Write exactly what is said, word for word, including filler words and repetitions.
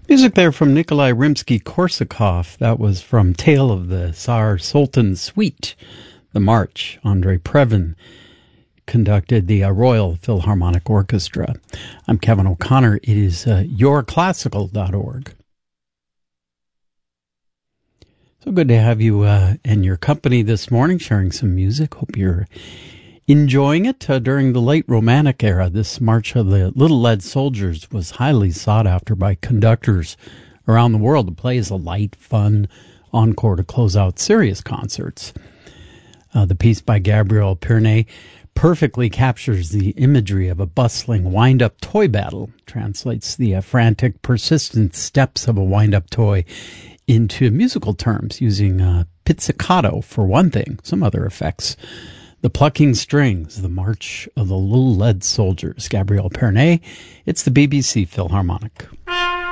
Music there from Nikolai Rimsky-Korsakov. That was from Tale of the Tsar Sultan Suite, the March. Andrei Previn conducted the uh, Royal Philharmonic Orchestra. I'm Kevin O'Connor. It is uh, your classical dot org. So good to have you uh, in your company this morning, sharing some music. Hope you're enjoying it. Uh, during the late Romantic era, this March of the Little Lead Soldiers was highly sought after by conductors around the world to play as a light, fun encore to close out serious concerts. Uh, the piece by Gabriel Pirnet perfectly captures the imagery of a bustling wind-up toy battle, translates the uh, frantic, persistent steps of a wind-up toy into musical terms, using uh, pizzicato for one thing, some other effects. The Plucking Strings, the March of the Little Lead Soldiers, Gabriel Pirnet. It's the B B C Philharmonic.